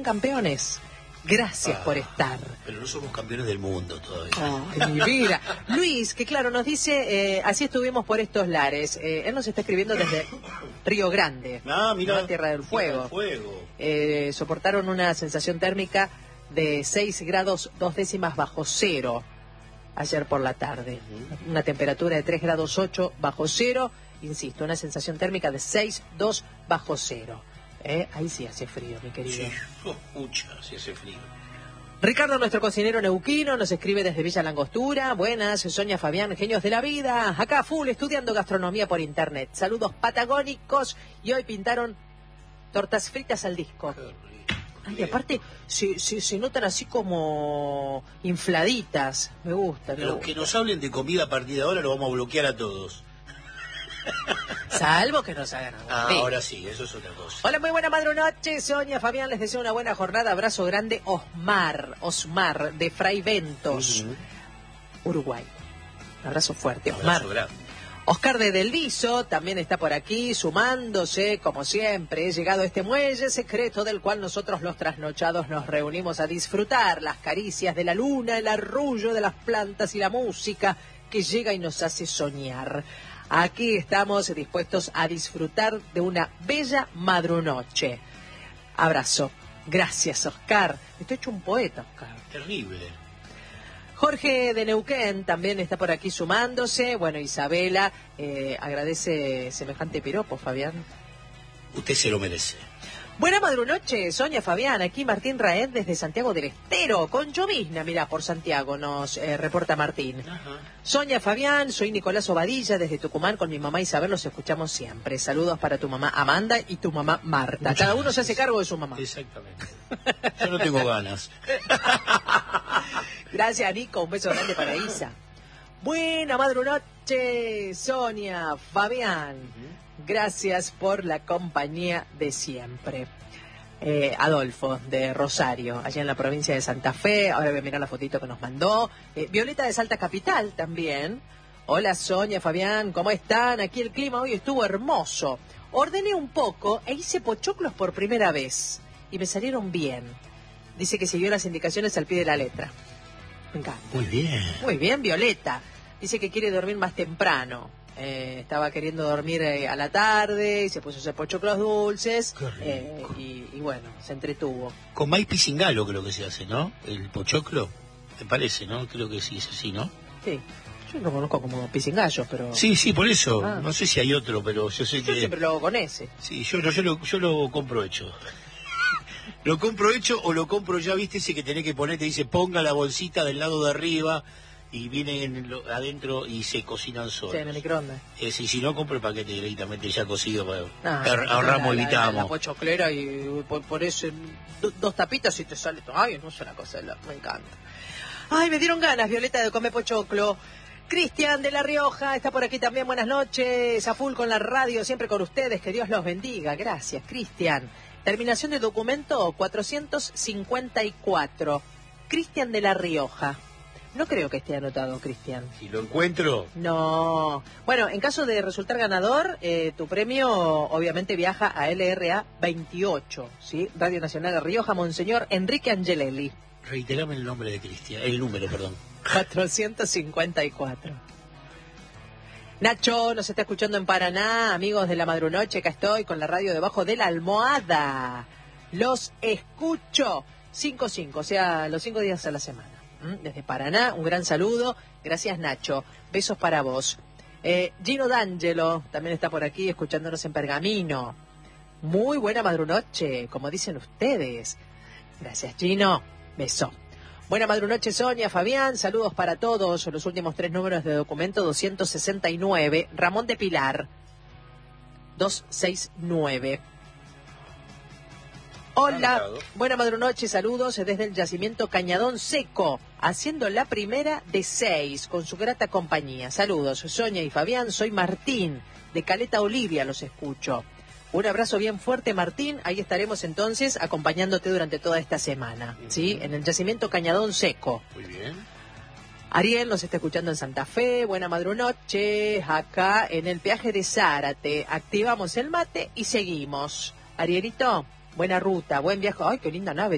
campeones. Gracias por estar. Pero no somos campeones del mundo todavía. En mi vida. Luis, que claro, nos dice, así estuvimos por estos lares. Él nos está escribiendo desde Río Grande, Mira, Tierra del Fuego. Soportaron una sensación térmica de 6 grados 2 décimas bajo cero ayer por la tarde. Una temperatura de 3 grados 8 bajo cero. Insisto, una sensación térmica de 6,2 bajo cero. Ahí sí hace frío, mi querido. Sí, mucha, sí hace frío. Ricardo, nuestro cocinero neuquino, nos escribe desde Villa Langostura. Buenas, Sonia, Fabián, genios de la vida. Acá full, estudiando gastronomía por internet. Saludos patagónicos. Y hoy pintaron tortas fritas al disco. Ay, aparte, se notan así como infladitas. Me gusta. Los que nos hablen de comida a partir de ahora lo vamos a bloquear a todos. Salvo que nos hagan algo. Ahora sí, eso es otra cosa. Hola, muy buena madrunoche, Sonia, Fabián, les deseo una buena jornada. Abrazo grande, Osmar, de Fray Ventos, Uruguay. Abrazo fuerte, Osmar. Abrazo grande. Oscar de Delviso también está por aquí, sumándose, como siempre. He llegado a este muelle secreto del cual nosotros los trasnochados nos reunimos a disfrutar las caricias de la luna, el arrullo de las plantas y la música que llega y nos hace soñar. Aquí estamos dispuestos a disfrutar de una bella madrunoche. Abrazo. Gracias, Oscar. Estoy hecho un poeta, Oscar. Terrible. Jorge de Neuquén también está por aquí sumándose. Bueno, Isabela agradece semejante piropo, Fabián. Usted se lo merece. Buena madrunoche, Sonia, Fabián. Aquí Martín Raed desde Santiago del Estero. Con llovizna, mirá, por Santiago nos reporta Martín. Ajá. Sonia, Fabián, soy Nicolás Obadilla desde Tucumán. Con mi mamá Isabel los escuchamos siempre. Saludos para tu mamá Amanda y tu mamá Marta. Cada uno se hace cargo de su mamá. Exactamente. Yo no tengo ganas. Gracias, Nico. Un beso grande para Isa. Buena madrunoche, Sonia, Fabián. Gracias por la compañía de siempre. Adolfo, de Rosario, allá en la provincia de Santa Fe. Ahora voy a mirar la fotito que nos mandó. Violeta de Salta Capital también. Hola, Sonia, Fabián, ¿cómo están? Aquí el clima hoy estuvo hermoso. Ordené un poco e hice pochoclos por primera vez. Y me salieron bien. Dice que siguió las indicaciones al pie de la letra. Me encanta. Muy bien. Muy bien, Violeta. Dice que quiere dormir más temprano. Estaba queriendo dormir a la tarde y se puso a hacer pochoclos dulces. Y bueno, se entretuvo. Con maíz pisingalo creo que se hace, ¿no? El pochoclo, me parece, ¿no? Creo que sí es así, ¿no? Sí. Yo lo conozco como pisingallos, pero... Sí, por eso. No sé si hay otro, pero yo sé que... Yo siempre lo hago con ese. Sí, yo lo compro hecho. Lo compro hecho o lo compro ya, viste, ese que tenés que poner, te dice ponga la bolsita del lado de arriba y vienen adentro y se cocinan solos. Sí, en el microondas. Si no, compro el paquete directamente ya cocido para ahorramos, evitamos. La pochoclera y por eso 2 tapitas y te sale todo. Ay, no es una cosa, me encanta. Ay, me dieron ganas, Violeta, de comer pochoclo. Cristian de La Rioja está por aquí también. Buenas noches, a full con la radio, siempre con ustedes. Que Dios los bendiga. Gracias, Cristian. Terminación de documento 454. Cristian de La Rioja. No creo que esté anotado, Cristian. Si lo encuentro... No. Bueno, en caso de resultar ganador, tu premio obviamente viaja a LRA 28, ¿sí? Radio Nacional de Rioja, Monseñor Enrique Angelelli. Reiterame el nombre de Cristian, el número, perdón. 454. Nacho nos está escuchando en Paraná, amigos de la madrunoche, acá estoy con la radio debajo de la almohada. Los escucho 5-5, o sea, los 5 días a la semana. Desde Paraná, un gran saludo. Gracias, Nacho. Besos para vos. Gino D'Angelo también está por aquí escuchándonos en Pergamino. Muy buena madrunoche, como dicen ustedes. Gracias, Gino. Beso. Buena madrunoche, Sonia, Fabián. Saludos para todos. Los últimos 3 números de documento 269. Ramón de Pilar. 269. Hola, buena madrunoche, saludos desde el yacimiento Cañadón Seco, haciendo la primera de 6 con su grata compañía. Saludos, Sonia y Fabián, soy Martín, de Caleta Olivia, los escucho. Un abrazo bien fuerte, Martín, ahí estaremos entonces acompañándote durante toda esta semana, ¿sí? En el yacimiento Cañadón Seco. Muy bien. Ariel nos está escuchando en Santa Fe, buena madrunoche, acá en el peaje de Zárate. Activamos el mate y seguimos. Arielito, buena ruta, buen viaje. Ay, qué linda nave